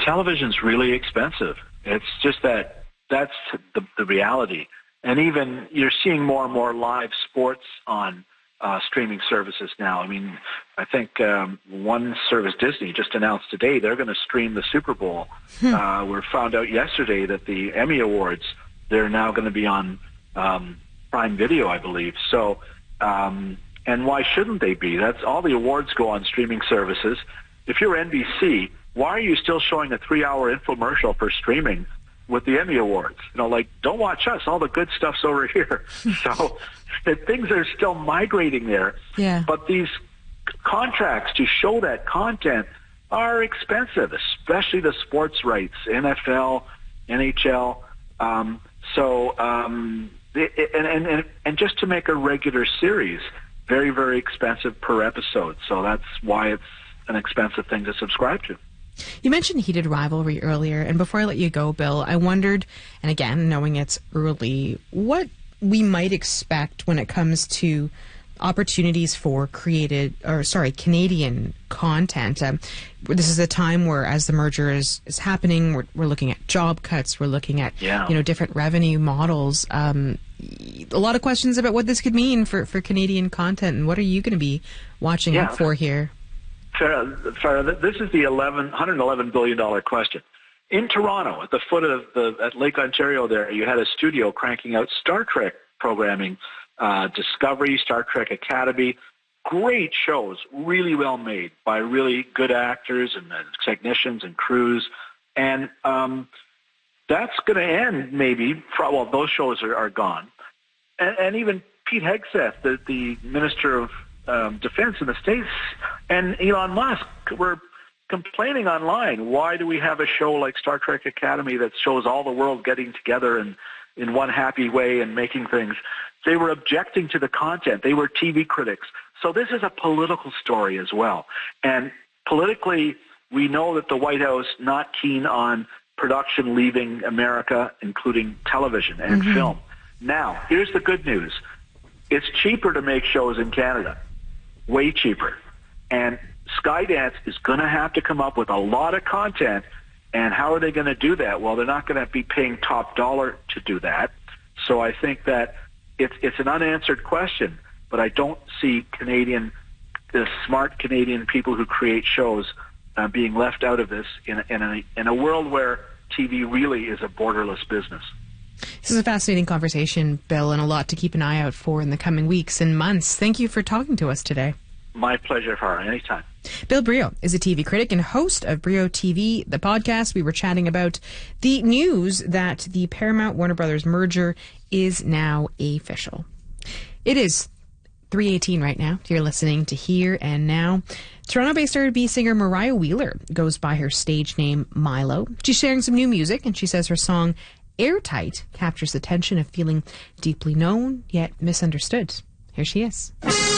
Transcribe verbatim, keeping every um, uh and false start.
Television's really expensive. It's just that that's the, the reality. And even you're seeing more and more live sports on uh, streaming services now. I mean, I think um, one service, Disney, just announced today they're going to stream the Super Bowl. Hmm. Uh, we found out yesterday that the Emmy Awards, they're now going to be on um, Prime Video, I believe. So, um, and why shouldn't they be? That's all the awards go on streaming services. If you're N B C, why are you still showing a three-hour infomercial for streaming with the Emmy Awards? You know, like, don't watch us. All the good stuff's over here. So things are still migrating there. Yeah. But these contracts to show that content are expensive, especially the sports rights, N F L, N H L. Um, so, um, it, and, and, and, and just to make a regular series, very, very expensive per episode. So that's why it's an expensive thing to subscribe to. You mentioned heated rivalry earlier, and before I let you go, Bill, I wondered, and again, knowing it's early, what we might expect when it comes to opportunities for created, or sorry, Canadian content. Um, this is a time where, as the merger is, is happening, we're, we're looking at job cuts, we're looking at yeah. you know different revenue models. Um, a lot of questions about what this could mean for, for Canadian content, and what are you going to be watching yeah. out for here? Farah, Farah, this is the eleven, one hundred eleven billion dollars question. In Toronto, at the foot of the at Lake Ontario there, you had a studio cranking out Star Trek programming, uh, Discovery, Star Trek Academy, great shows, really well made by really good actors and uh, technicians and crews. And um, that's going to end maybe, well, those shows are, are gone. And, and even Pete Hegseth, the, the Minister of um, Defense in the States, and Elon Musk were complaining online, why do we have a show like Star Trek Academy that shows all the world getting together and in one happy way and making things? They were objecting to the content. They were T V critics. So this is a political story as well. And politically, we know that the White House not keen on production leaving America, including television and mm-hmm. film. Now, here's the good news. It's cheaper to make shows in Canada, way cheaper. And Skydance is going to have to come up with a lot of content. And how are they going to do that? Well, they're not going to be paying top dollar to do that. So I think that it's it's an unanswered question, but I don't see Canadian, the smart Canadian people who create shows uh, being left out of this in, in, a, in a world where T V really is a borderless business. This is a fascinating conversation, Bill, and a lot to keep an eye out for in the coming weeks and months. Thank you for talking to us today. My pleasure, Farah. Anytime. Bill Brioux is a T V critic and host of Brioux T V, the podcast. We were chatting about the news that the Paramount Warner Brothers merger is now official. It is three eighteen right now. You're listening to Here and Now. Toronto-based R and B singer Mariah Wheeler goes by her stage name Milo. She's sharing some new music, and she says her song Airtight captures the tension of feeling deeply known yet misunderstood. Here she is.